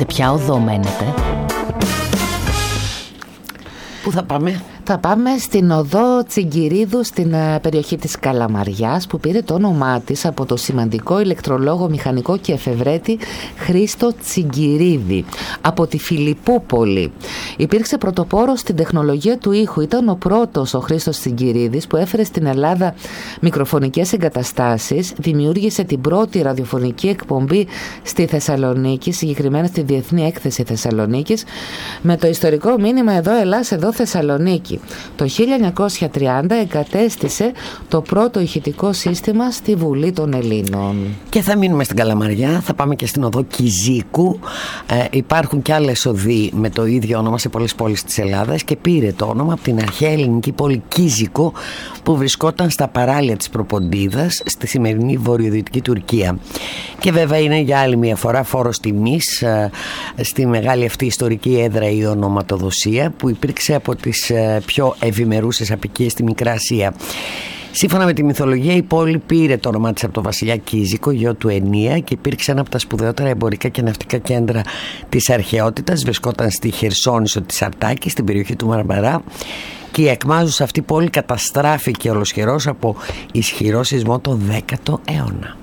σε ποια οδό μένετε? Πού θα πάμε? Θα πάμε στην οδό Τσιγκυρίδου στην περιοχή της Καλαμαριάς, που πήρε το όνομά της από το σημαντικό ηλεκτρολόγο, μηχανικό και εφευρέτη Χρήστο Τσιγκυρίδη από τη Φιλιππούπολη. Υπήρξε πρωτοπόρος στην τεχνολογία του ήχου. Ήταν ο πρώτος ο Χρήστος Τσιγκυρίδης που έφερε στην Ελλάδα μικροφωνικές εγκαταστάσεις, δημιούργησε την πρώτη ραδιοφωνική εκπομπή στη Θεσσαλονίκη, συγκεκριμένα στη Διεθνή Έκθεση Θεσσαλονίκης, με το ιστορικό μήνυμα «Εδώ Ελλάς, εδώ Θεσσαλονίκη». Το 1930 εγκατέστησε το πρώτο ηχητικό σύστημα στη Βουλή των Ελλήνων. Και θα μείνουμε στην Καλαμαριά, θα πάμε και στην οδό Κιζίκου. Υπάρχουν και άλλες οδοί με το ίδιο όνομα σε πολλές πόλεις της Ελλάδας και πήρε το όνομα από την αρχαία ελληνική πόλη Κίζικο, που βρισκόταν στα παράλια της Προποντίδας στη σημερινή βορειοδυτική Τουρκία. Και βέβαια είναι για άλλη μια φορά φόρος τιμής στη μεγάλη αυτή ιστορική έδρα η ονοματοδοσία, που υπήρξε από τις πιο ευημερούσες αποικίες στη Μικρά Ασία. Σύμφωνα με τη μυθολογία, η πόλη πήρε το όνομά της από τον βασιλιά Κίζικο, γιο του Ενία, και υπήρξε ένα από τα σπουδαιότερα εμπορικά και ναυτικά κέντρα της αρχαιότητας. Βρισκόταν στη Χερσόνησο της Αρτάκης, στην περιοχή του Μαρμαρά, και η εκμάζουσα αυτή πόλη καταστράφηκε ολοσχερός από ισχυρό σεισμό το 10ο αιώνα.